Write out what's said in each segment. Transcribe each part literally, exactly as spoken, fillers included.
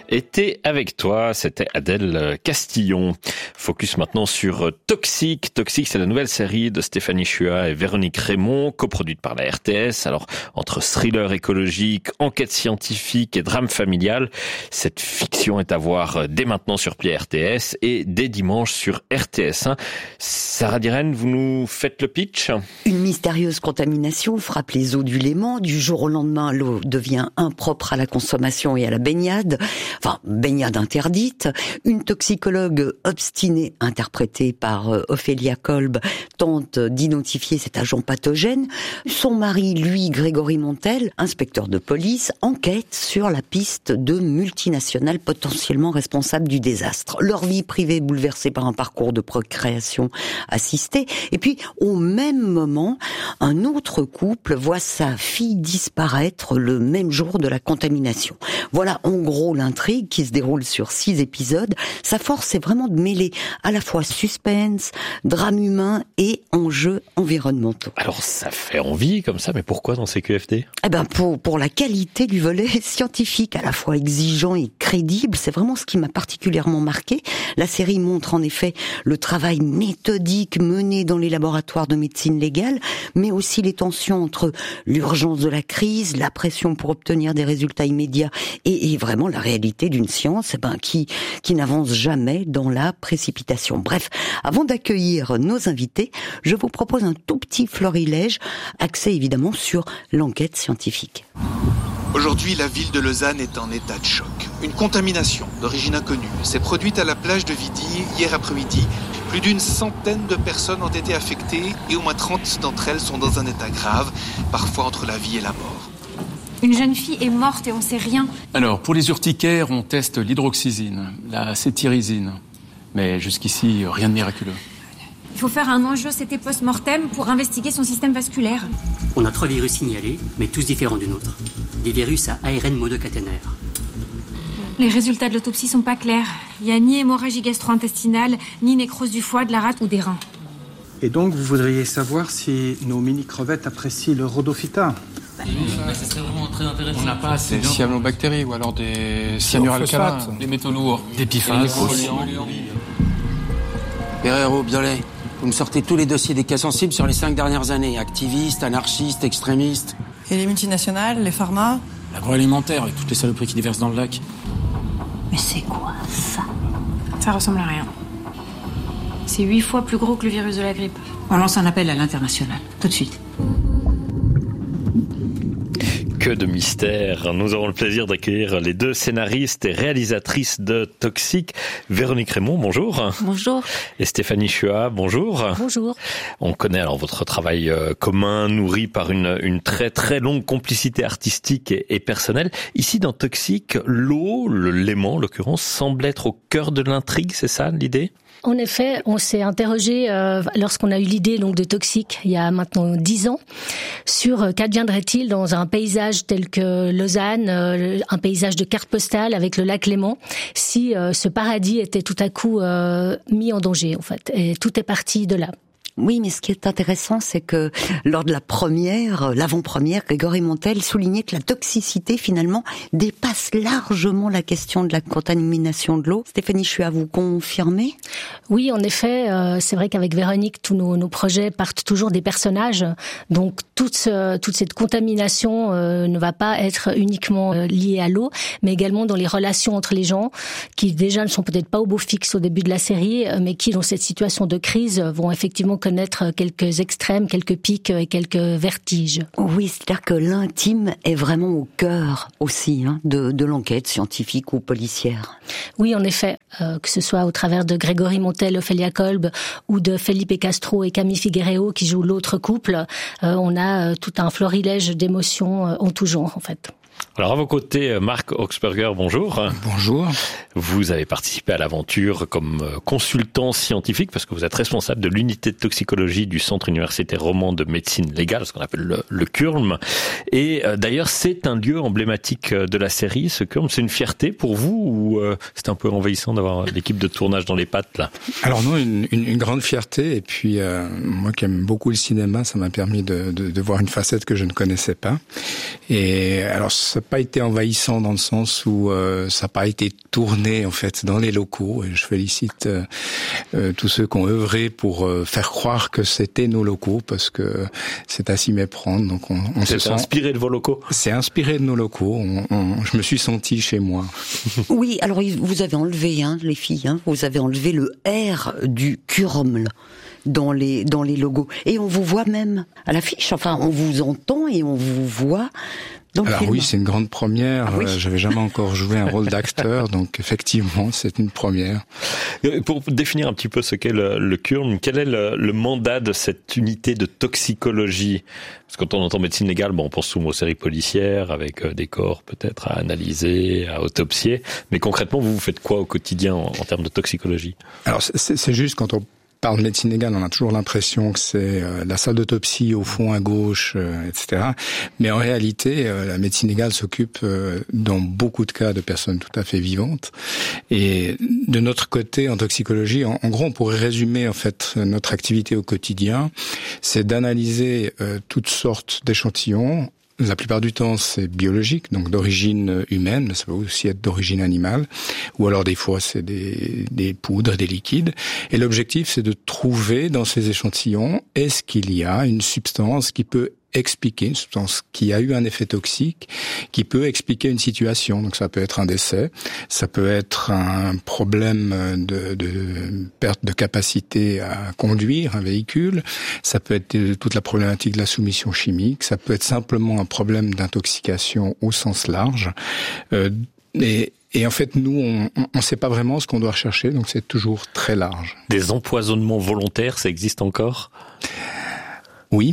était avec toi, c'était Adèle Castillon. Focus maintenant sur Toxique. Toxique, c'est la nouvelle série de Stéphanie Chua et Véronique Raymond, coproduite par la R T S. Alors, entre thriller écologique, enquête scientifique et drame familial, cette fiction est à voir dès maintenant sur Play R T S et dès dimanche sur R T S un. Sarah Diren, vous nous faites le pitch ? Une mystérieuse contamination frappe les eaux du Léman. Du jour au lendemain, l'eau devient impropre à la consommation et à la baignade. Enfin, baignade interdite. Une toxicologue obstinée, interprétée par Ophélia Kolb, tente d'identifier cet agent pathogène. Son mari, lui, Grégory Montel, inspecteur de police, enquête sur la piste de multinationales potentiellement responsables du désastre. Leur vie privée bouleversée par un parcours de procréation assistée. Et puis, au même moment, un autre couple voit sa fille disparaître le même jour de la contamination. Voilà en gros l'intrigue qui se déroule sur six épisodes. Sa force, c'est vraiment de mêler à la fois suspense, drame humain et enjeux environnementaux. Alors ça fait envie comme ça, mais pourquoi dans ces Q F D ? Eh ben pour pour la qualité du volet scientifique, à la fois exigeant et crédible, c'est vraiment ce qui m'a particulièrement marqué. La série montre en effet le travail méthodique mené dans les laboratoires de médecine légale, mais aussi les tensions entre l'urgence de la crise, la pression pour obtenir des résultats immédiats et, et vraiment la réalité d'une science eh ben, qui, qui n'avance jamais dans la précipitation. Bref, avant d'accueillir nos invités, je vous propose un tout petit florilège, axé évidemment sur l'enquête scientifique. Aujourd'hui, la ville de Lausanne est en état de choc. Une contamination d'origine inconnue s'est produite à la plage de Vidi hier après-midi. Plus d'une centaine de personnes ont été affectées et au moins trente d'entre elles sont dans un état grave, parfois entre la vie et la mort. Une jeune fille est morte et on sait rien. Alors, pour les urticaires, on teste l'hydroxyzine, la cétirizine. Mais jusqu'ici, rien de miraculeux. Il faut faire un angiocété post-mortem pour investiguer son système vasculaire. On a trois virus signalés, mais tous différents du nôtre. Des virus à A R N monocaténaire. Les résultats de l'autopsie sont pas clairs. Il n'y a ni hémorragie gastro-intestinale, ni nécrose du foie, de la rate ou des reins. Et donc, vous voudriez savoir si nos mini-crevettes apprécient le rhodophyta ? Mais ça serait vraiment très intéressant. On n'a pas assez des cyanobactéries ou alors des cyanuralcalins, des métaux lourds, des P F A S. Pereiro, Biolay, vous me sortez tous les dossiers des cas sensibles sur les cinq dernières années. Activistes, anarchistes, extrémistes. Et les multinationales, les pharma ? L'agroalimentaire et toutes les saloperies qui déversent dans le lac. Mais c'est quoi ça ? Ça ressemble à rien. C'est huit fois plus gros que le virus de la grippe. On lance un appel à l'international, tout de suite. Que de mystère. Nous aurons le plaisir d'accueillir les deux scénaristes et réalisatrices de Toxique. Véronique Raymond, bonjour. Bonjour. Et Stéphanie Chua, bonjour. Bonjour. On connaît alors votre travail commun, nourri par une, une très très longue complicité artistique et, et personnelle. Ici, dans Toxique, l'eau, le Léman en l'occurrence, semble être au cœur de l'intrigue, c'est ça l'idée ? En effet, on s'est interrogé euh, lorsqu'on a eu l'idée donc de Toxique il y a maintenant dix ans sur euh, qu'adviendrait-il dans un paysage tel que Lausanne, euh, un paysage de carte postale avec le lac Léman, si euh, ce paradis était tout à coup euh, mis en danger en fait. Et tout est parti de là. Oui, mais ce qui est intéressant, c'est que lors de la première, l'avant-première, Grégory Montel soulignait que la toxicité, finalement, dépasse largement la question de la contamination de l'eau. Stéphanie, je suis à vous confirmer ? Oui, en effet, euh, c'est vrai qu'avec Véronique, tous nos, nos projets partent toujours des personnages. Donc, toute, ce, toute cette contamination euh, ne va pas être uniquement euh, liée à l'eau, mais également dans les relations entre les gens, qui déjà ne sont peut-être pas au beau fixe au début de la série, mais qui, dans cette situation de crise, vont effectivement connaître quelques extrêmes, quelques pics et quelques vertiges. Oui, c'est-à-dire que l'intime est vraiment au cœur aussi hein, de, de l'enquête scientifique ou policière. Oui, en effet, euh, que ce soit au travers de Grégory Montel, Ophélia Kolb, ou de Felipe Castro et Camille Figueiredo qui jouent l'autre couple, euh, on a euh, tout un florilège d'émotions euh, en tout genre, en fait. Alors à vos côtés, Marc Oxberger, bonjour. Bonjour. Vous avez participé à l'aventure comme consultant scientifique parce que vous êtes responsable de l'unité de toxicologie du Centre universitaire roman de médecine légale, ce qu'on appelle le, le C U R M. Et euh, d'ailleurs, c'est un lieu emblématique de la série, ce C U R M. C'est une fierté pour vous ou euh, c'est un peu envahissant d'avoir l'équipe de tournage dans les pattes là ? Alors non, une, une, une grande fierté. Et puis euh, moi qui aime beaucoup le cinéma, ça m'a permis de, de, de voir une facette que je ne connaissais pas. Et alors ça n'a pas été envahissant dans le sens où euh, ça n'a pas été tourné en fait dans les locaux. Et je félicite euh, euh, tous ceux qui ont œuvré pour euh, faire croire que c'était nos locaux, parce que c'est à s'y méprendre. Donc on, on se sent inspiré de vos locaux. C'est inspiré de nos locaux. On, on, je me suis senti chez moi. Oui, alors vous avez enlevé, hein, les filles, hein, vous avez enlevé le R du Curoml dans les dans les logos, et on vous voit même à l'affiche. Enfin, on vous entend et on vous voit dans le Alors film. oui, c'est une grande première. Ah oui. Euh, j'avais jamais encore joué un rôle d'acteur, donc effectivement, c'est une première. Pour définir un petit peu ce qu'est le, le C U R M, quel est le, le mandat de cette unité de toxicologie? Parce que quand on entend médecine légale, bon, on pense souvent aux séries policières avec des corps peut-être à analyser, à autopsier. Mais concrètement, vous, vous faites quoi au quotidien en, en termes de toxicologie? Alors c'est, c'est juste quand on parle de médecine légale, on a toujours l'impression que c'est euh, la salle d'autopsie au fond à gauche, euh, et cetera. Mais en réalité, euh, la médecine légale s'occupe euh, dans beaucoup de cas de personnes tout à fait vivantes. Et de notre côté, en toxicologie, en, en gros, on pourrait résumer en fait notre activité au quotidien, c'est d'analyser euh, toutes sortes d'échantillons. La plupart du temps, c'est biologique, donc d'origine humaine, mais ça peut aussi être d'origine animale, ou alors des fois, c'est des, des poudres, des liquides. Et l'objectif, c'est de trouver dans ces échantillons, est-ce qu'il y a une substance qui peut expliquer, une substance qui a eu un effet toxique, qui peut expliquer une situation. Donc ça peut être un décès, ça peut être un problème de, de perte de capacité à conduire un véhicule, ça peut être toute la problématique de la soumission chimique, ça peut être simplement un problème d'intoxication au sens large. Euh, et Et en fait, nous, on ne sait pas vraiment ce qu'on doit rechercher, donc c'est toujours très large. Des empoisonnements volontaires, ça existe encore ? Oui.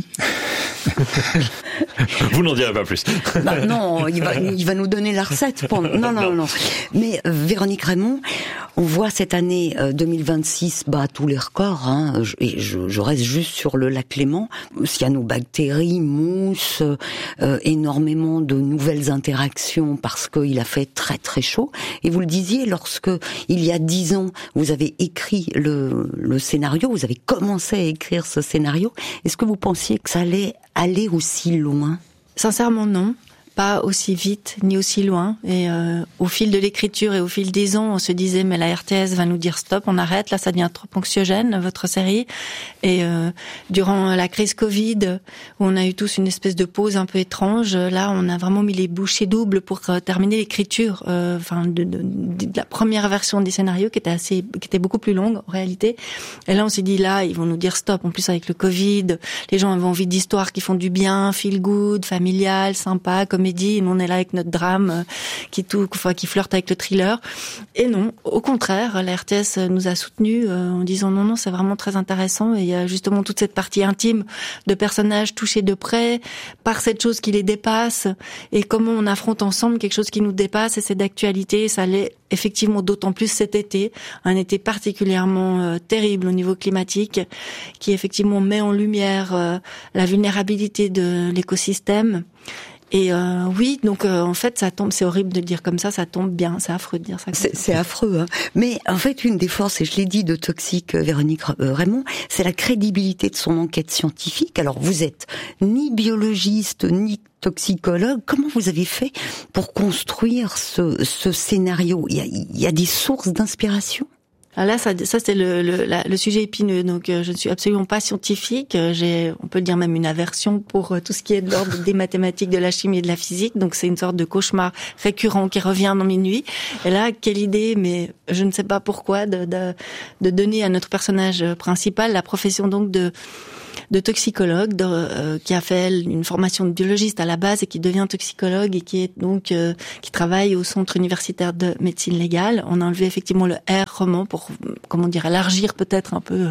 Vous n'en direz pas plus. Bah non, il va, il va nous donner la recette. Pour... Non, non, non, non. Mais euh, Véronique Raymond, on voit cette année euh, deux mille vingt-six bat tous les records. Hein, et je, je reste juste sur le lac Léman. Cyanobactéries, mousse, euh, énormément de nouvelles interactions parce qu'il a fait très très chaud. Et vous le disiez, lorsque il y a dix ans, vous avez écrit le, le scénario, vous avez commencé à écrire ce scénario. Est-ce que vous pensiez que ça allait aller aussi loin? Sincèrement, non. Pas aussi vite, ni aussi loin. Et euh, au fil de l'écriture et au fil des ans, on se disait, mais la R T S va nous dire stop, on arrête, là ça devient trop anxiogène, votre série. Et euh, durant la crise Covid, où on a eu tous une espèce de pause un peu étrange, là on a vraiment mis les bouchées doubles pour euh, terminer l'écriture, euh, enfin de, de, de la première version des scénarios qui était assez, qui était beaucoup plus longue en réalité. Et là on s'est dit, là ils vont nous dire stop. En plus avec le Covid, les gens avaient envie d'histoires qui font du bien, feel good, familial, sympa, comédie. Nous, on est là avec notre drame qui tout, enfin, qui flirte avec le thriller. Et non, au contraire, la R T S nous a soutenus euh, en disant non, non, c'est vraiment très intéressant. Et il y a justement toute cette partie intime de personnages touchés de près par cette chose qui les dépasse et comment on affronte ensemble quelque chose qui nous dépasse. Et c'est d'actualité. Ça l'est effectivement d'autant plus cet été, un été particulièrement euh, terrible au niveau climatique, qui effectivement met en lumière euh, la vulnérabilité de l'écosystème. Et euh, oui, donc euh, en fait, ça tombe. C'est horrible de le dire comme ça, ça tombe bien. C'est affreux de dire ça. C'est, c'est affreux, hein. Mais en fait, une des forces, et je l'ai dit, de Toxic, Véronique Raymond, c'est la crédibilité de son enquête scientifique. Alors, vous êtes ni biologiste, ni toxicologue. Comment vous avez fait pour construire ce, ce scénario? Il y a, il y a des sources d'inspiration? Alors là, ça, ça c'est le, le, la, le sujet épineux. Donc, euh, je ne suis absolument pas scientifique. J'ai, on peut dire même une aversion pour euh, tout ce qui est de l'ordre des mathématiques, de la chimie et de la physique. Donc, c'est une sorte de cauchemar récurrent qui revient dans mes nuits. Et là, quelle idée, mais je ne sais pas pourquoi, de, de, de donner à notre personnage principal la profession donc de de toxicologue, de, euh, qui a fait une formation de biologiste à la base et qui devient toxicologue et qui est donc euh, qui travaille au centre universitaire de médecine légale. On a enlevé effectivement le R roman pour, comment dire, élargir peut-être un peu euh,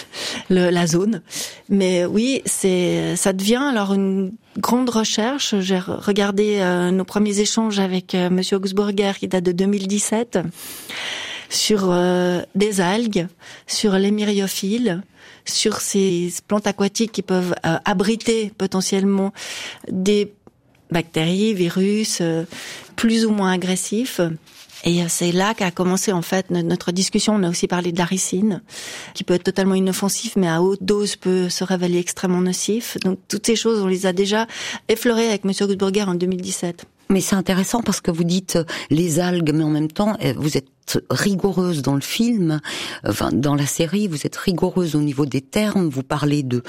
le, la zone. Mais oui, c'est ça devient alors une grande recherche. J'ai regardé euh, nos premiers échanges avec euh, Monsieur Augsburger qui date de deux mille dix-sept sur euh, des algues, sur les myriophiles, sur ces plantes aquatiques qui peuvent euh, abriter potentiellement des bactéries, virus, euh, plus ou moins agressifs. Et c'est là qu'a commencé en fait notre discussion. On a aussi parlé de la ricine, qui peut être totalement inoffensif, mais à haute dose peut se révéler extrêmement nocif. Donc toutes ces choses, on les a déjà effleurées avec Monsieur Augsburger en deux mille dix-sept. Mais c'est intéressant parce que vous dites les algues, mais en même temps, vous êtes rigoureuse dans le film, enfin dans la série, vous êtes rigoureuse au niveau des termes, vous parlez de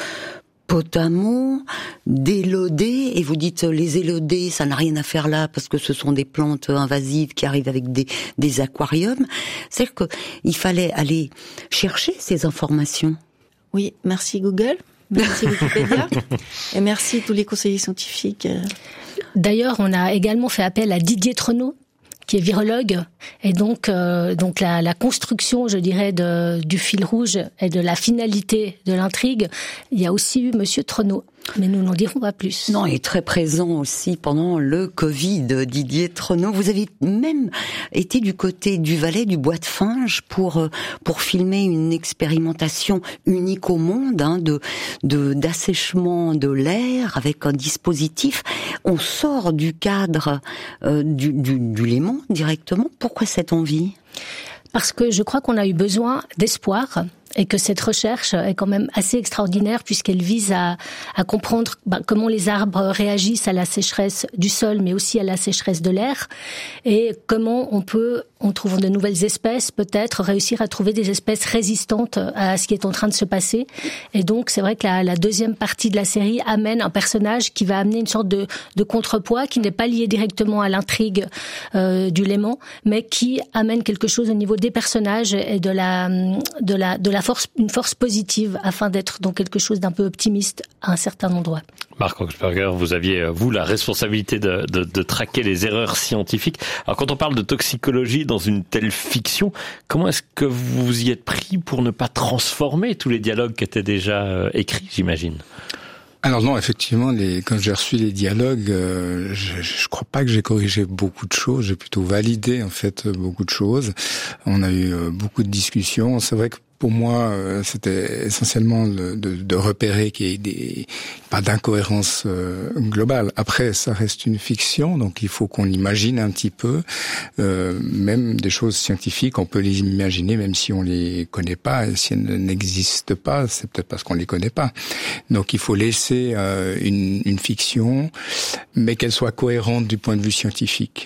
potamo, d'élodées, et vous dites les élodées, ça n'a rien à faire là parce que ce sont des plantes invasives qui arrivent avec des, des aquariums. C'est-à-dire qu'il fallait aller chercher ces informations. Oui, merci Google. Merci Wikipédia. Et merci tous les conseillers scientifiques. D'ailleurs, on a également fait appel à Didier Trenot, qui est virologue, et donc euh, donc la, la construction, je dirais, de, du fil rouge et de la finalité de l'intrigue, il y a aussi eu Monsieur Trenot. Mais nous n'en dirons pas plus. Non, il est très présent aussi pendant le Covid, Didier Trenot. Vous avez même été du côté du Valais, du Bois de Finge, pour pour filmer une expérimentation unique au monde, hein, de de d'assèchement de l'air avec un dispositif. On sort du cadre euh, du, du du Léman directement. Pourquoi cette envie ? Parce que je crois qu'on a eu besoin d'espoir. Et que cette recherche est quand même assez extraordinaire puisqu'elle vise à, à comprendre bah, comment les arbres réagissent à la sécheresse du sol, mais aussi à la sécheresse de l'air, et comment on peut, en trouvant de nouvelles espèces, peut-être réussir à trouver des espèces résistantes à ce qui est en train de se passer. Et donc, c'est vrai que la, la deuxième partie de la série amène un personnage qui va amener une sorte de, de contrepoids qui n'est pas lié directement à l'intrigue euh, du Léman, mais qui amène quelque chose au niveau des personnages et de la, de la, de la force, une force positive afin d'être dans quelque chose d'un peu optimiste à un certain endroit. Marc Oxberger, vous aviez, vous, la responsabilité de, de, de traquer les erreurs scientifiques. Alors, quand on parle de toxicologie dans une telle fiction, comment est-ce que vous y êtes pris pour ne pas transformer tous les dialogues qui étaient déjà euh, écrits, j'imagine ? Alors non, effectivement, les, quand j'ai reçu les dialogues, euh, je, je crois pas que j'ai corrigé beaucoup de choses. J'ai plutôt validé en fait beaucoup de choses. On a eu euh, beaucoup de discussions. C'est vrai que pour moi, euh, c'était essentiellement le, de, de repérer qu'il y ait des, pas d'incohérence euh, globale. Après, ça reste une fiction, donc il faut qu'on l'imagine un petit peu. Euh, même des choses scientifiques, on peut les imaginer même si on les connaît pas. Et si elles n'existent pas, c'est peut-être parce qu'on les connaît pas. Donc il faut laisser euh, une, une fiction, mais qu'elle soit cohérente du point de vue scientifique.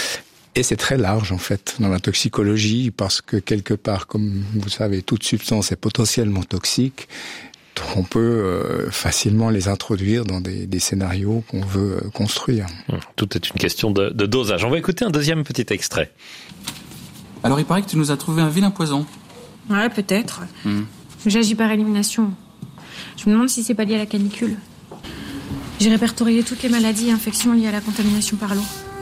Et c'est très large, en fait, dans la toxicologie, parce que quelque part, comme vous savez, toute substance est potentiellement toxique. On peut euh, facilement les introduire dans des, des scénarios qu'on veut euh, construire. Tout est une question de, de dosage. On va écouter un deuxième petit extrait. Alors, il paraît que tu nous as trouvé un vilain poison. Ouais, peut-être. Mmh. J'agis par élimination. Je me demande si c'est pas lié à la canicule. J'ai répertorié toutes les maladies et infections liées à la contamination par l'eau.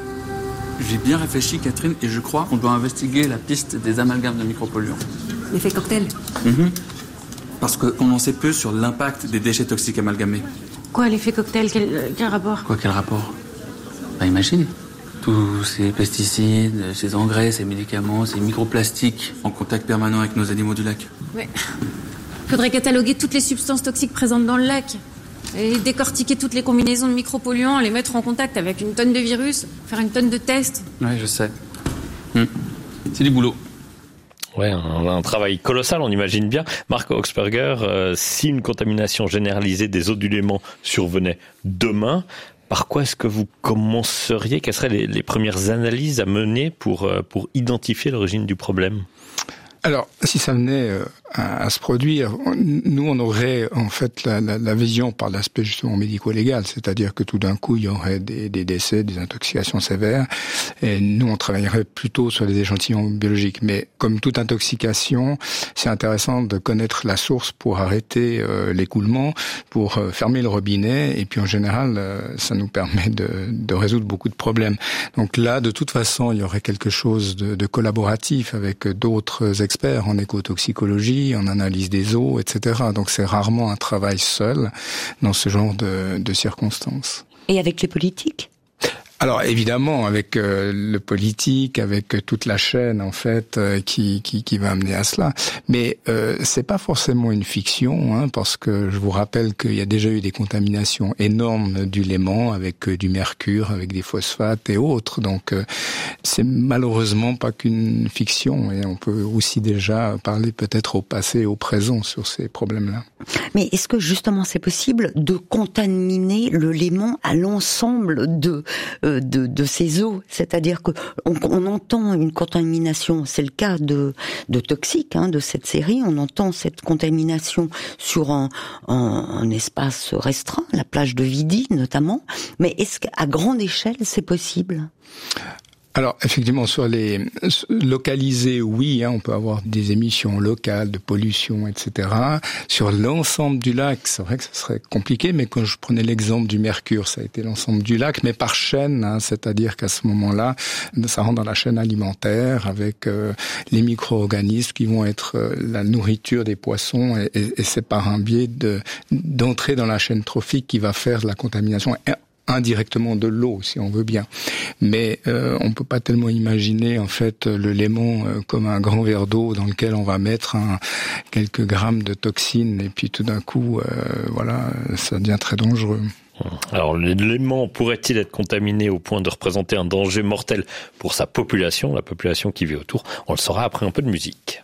J'ai bien réfléchi, Catherine, et je crois qu'on doit investiguer la piste des amalgames de micropolluants. L'effet cocktail. Mmh. Parce qu'on en sait peu sur l'impact des déchets toxiques amalgamés. Quoi, l'effet cocktail ? Quel, quel rapport ? Quoi, quel rapport ? Bah, imagine. Tous ces pesticides, ces engrais, ces médicaments, ces microplastiques en contact permanent avec nos animaux du lac. Ouais. Faudrait cataloguer toutes les substances toxiques présentes dans le lac. Et décortiquer toutes les combinaisons de micropolluants, les mettre en contact avec une tonne de virus, faire une tonne de tests. Ouais, je sais. Hum. C'est du boulot. Ouais, on a un travail colossal, on imagine bien. Marc Oxberger, euh, si une contamination généralisée des eaux du Léman survenait demain, par quoi est-ce que vous commenceriez ? Quelles seraient les, les premières analyses à mener pour, euh, pour identifier l'origine du problème ? Alors, si ça venait euh, à, à se produire, nous, on aurait en fait la, la, la vision par l'aspect justement médico-légal, c'est-à-dire que tout d'un coup, il y aurait des, des décès, des intoxications sévères, et nous, on travaillerait plutôt sur les échantillons biologiques. Mais comme toute intoxication, c'est intéressant de connaître la source pour arrêter euh, l'écoulement, pour euh, fermer le robinet, et puis en général, euh, ça nous permet de, de résoudre beaucoup de problèmes. Donc là, de toute façon, il y aurait quelque chose de, de collaboratif avec d'autres experts experts en écotoxicologie, en analyse des eaux, et cetera. Donc c'est rarement un travail seul dans ce genre de, de circonstances. Et avec les politiques ? Alors évidemment, avec euh, le politique, avec toute la chaîne en fait euh, qui, qui qui va amener à cela. Mais euh, c'est pas forcément une fiction, hein, parce que je vous rappelle qu'il y a déjà eu des contaminations énormes du Léman avec euh, du mercure, avec des phosphates et autres. Donc euh, c'est malheureusement pas qu'une fiction, et on peut aussi déjà parler peut-être au passé et au présent sur ces problèmes-là. Mais est-ce que justement c'est possible de contaminer le Léman à l'ensemble de euh, de, de, de ces eaux. C'est-à-dire que on, on entend une contamination, c'est le cas de, de Toxic, hein, de cette série, on entend cette contamination sur un, un, un espace restreint, la plage de Vidi notamment, mais est-ce qu'à grande échelle c'est possible ? Alors effectivement, sur les localisés, oui, hein, on peut avoir des émissions locales de pollution, et cetera. Sur l'ensemble du lac, c'est vrai que ce serait compliqué, mais quand je prenais l'exemple du mercure, ça a été l'ensemble du lac, mais par chaîne, hein, c'est-à-dire qu'à ce moment-là, ça rentre dans la chaîne alimentaire avec euh, les micro-organismes qui vont être euh, la nourriture des poissons, et, et, et c'est par un biais de d'entrer dans la chaîne trophique qui va faire la contamination indirectement de l'eau, si on veut bien. Mais euh, on peut pas tellement imaginer en fait le Léman euh, comme un grand verre d'eau dans lequel on va mettre un, quelques grammes de toxines et puis tout d'un coup, euh, voilà, ça devient très dangereux. Alors, le Léman pourrait-il être contaminé au point de représenter un danger mortel pour sa population, la population qui vit autour ? On le saura après un peu de musique.